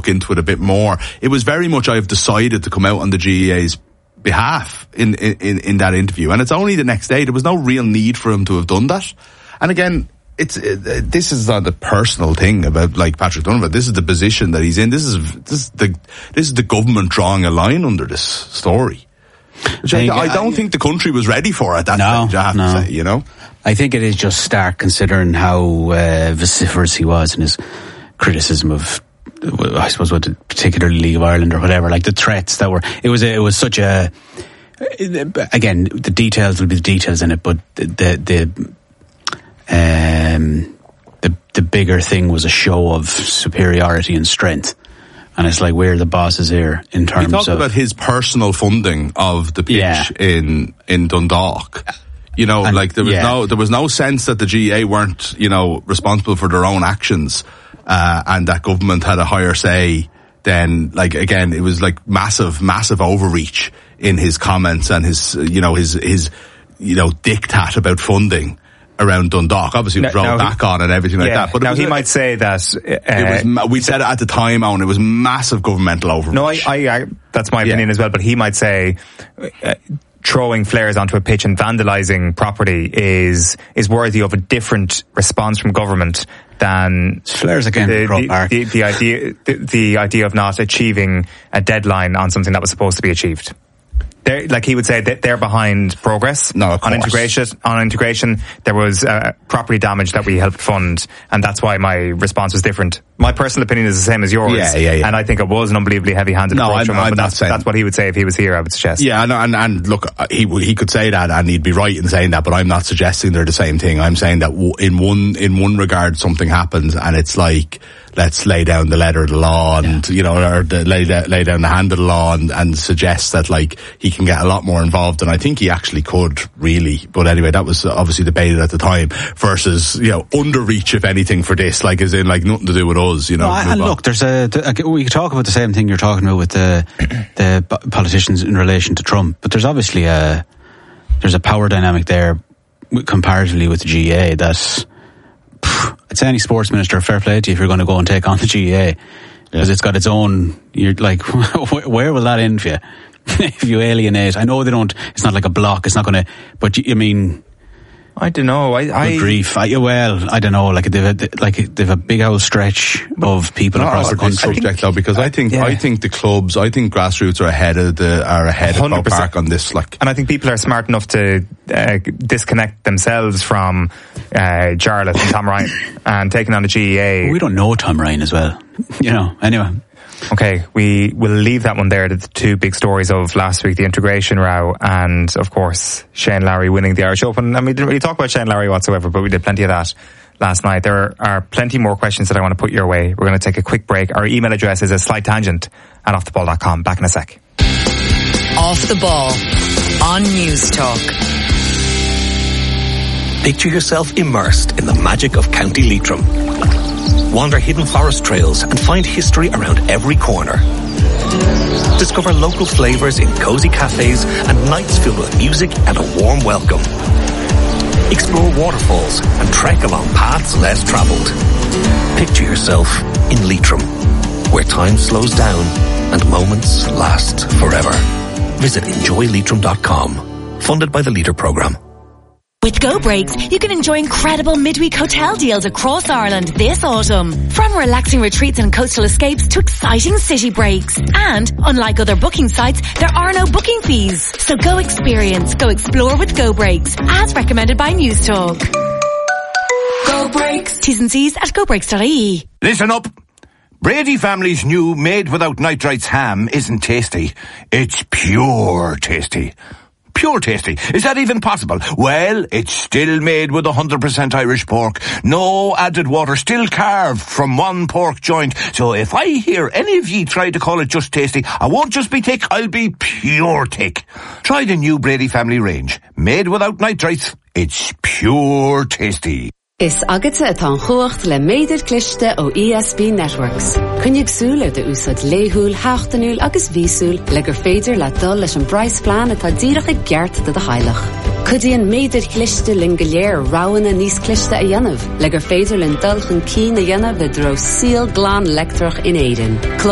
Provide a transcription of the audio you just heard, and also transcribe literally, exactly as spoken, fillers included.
look into it a bit more. It was very much, I've decided to come out on the G E A's behalf in, in, in that interview. And it's only the next day. There was no real need for him to have done that. And again, it's, uh, this is not a personal thing about like Patrick Donovan. This is the position that he's in. This is, this is the, this is the government drawing a line under this story. Which I, I, I don't I, think the country was ready for at that no, stage, I have no. to say, you know? I think it is just stark considering how uh, vociferous he was in his criticism of, I suppose, what the particularly League of Ireland or whatever, like the threats that were, it was a, it was such a, again, the details will be the details in it, but the, the, the, um, the, the bigger thing was a show of superiority and strength. And it's like, we're the bosses here in terms of... He talked of, about his personal funding of the pitch yeah. in, in Dundalk. You know, and, like there was yeah. no, there was no sense that the G A A weren't, you know, responsible for their own actions, uh, and that government had a higher say than, like, again, it was like massive, massive overreach in his comments and his, you know, his, his, you know, diktat about funding around Dundalk. Obviously, it was rolled back he, on and everything like yeah, that. But now was, he might say that uh, it was. We said it at the time, Owen. It was massive governmental overreach. No, I, I, I that's my opinion yeah. as well. But he might say uh, throwing flares onto a pitch and vandalising property is is worthy of a different response from government than flares again. The, the, the, the, the idea the, the idea of not achieving a deadline on something that was supposed to be achieved. They're, like he would say, that they're behind progress no, on integration. On integration, there was uh, property damage that we helped fund, and that's why my response was different. My personal opinion is the same as yours, yeah, yeah, yeah. and I think it was an unbelievably heavy-handed no, approach. I'm, from him, I'm but not that's, saying that's what he would say if he was here, I would suggest. Yeah, and and, and look, he he could say that, and he'd be right in saying that, but I'm not suggesting they're the same thing. I'm saying that w- in one in one regard, something happens, and it's like, let's lay down the letter of the law and, yeah. you know, or the, lay, lay down the hand of the law and, and suggest that, like, he can get a lot more involved, and I think he actually could, really. But anyway, that was obviously debated at the time, versus, you know, underreach, if anything, for this, like, as in, like, nothing to do with us, you know. No, and look, there's a, we could talk about the same thing you're talking about with the, the politicians in relation to Trump, but there's obviously a, there's a power dynamic there, comparatively with the G A A, that, I'd say any sports minister, fair play to you if you're going to go and take on the G A A, because yeah. it's got its own, you're like, where will that end for you? If you alienate, I know they don't, it's not like a block, it's not going to, but you, I mean, I don't know, I, I, grief, I, well, I don't know, like they've a, like they've a big old stretch of people no, across the country. Subject think, though, because I think, yeah. I think the clubs, I think grassroots are ahead of the, are ahead one hundred percent of Croke Park on this, like. And I think people are smart enough to, uh, disconnect themselves from, uh, Jarlath and Tom Ryan and taking on the G E A. We don't know Tom Ryan as well, you know, anyway. Okay, we will leave that one there. The two big stories of last week, the integration row and, of course, Shane Lowry winning the Irish Open. And we didn't really talk about Shane Lowry whatsoever, but we did plenty of that last night. There are plenty more questions that I want to put your way. We're going to take a quick break. Our email address is a slight tangent at off the ball dot com. Back in a sec. Off the Ball on News Talk. Picture yourself immersed in the magic of County Leitrim. Wander hidden forest trails and find history around every corner. Discover local flavours in cosy cafes and nights filled with music and a warm welcome. Explore waterfalls and trek along paths less travelled. Picture yourself in Leitrim, where time slows down and moments last forever. Visit enjoy leitrim dot com. Funded by the Leader Programme. With Go Breaks, you can enjoy incredible midweek hotel deals across Ireland this autumn. From relaxing retreats and coastal escapes to exciting city breaks. And, unlike other booking sites, there are no booking fees. So go experience, go explore with Go Breaks, as recommended by News Talk. Go Breaks. T's and C's at go breaks dot I E. Listen up. Brady family's new made without nitrites ham isn't tasty. It's pure tasty. Pure tasty. Is that even possible? Well, it's still made with one hundred percent Irish pork. No added water. Still carved from one pork joint. So if I hear any of ye try to call it just tasty, I won't just be thick, I'll be pure thick. Try the new Brady family range. Made without nitrites. It's pure tasty. Is agate atá chuacht le méidir cliste ó E S B Networks. Cynnig súl ar de úsad léhúl, háchtanúl agus vísúl le gur féidir le dul leis an Bryce plan atá díreach ag geart de de hailech. Cudíon méidir cliste lingeléir rawan a níos cliste a dhéanamh, le gur féidir len dulchan cí na dhéanamh de dro síl glán lectrach in éidean.